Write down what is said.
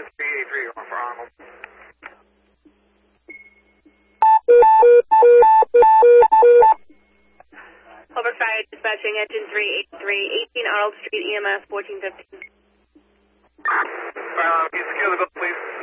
engine 383 for Arnold. Overfire dispatching engine 383, 18 Arnold Street, EMS 1415. Can you secure the bill, please?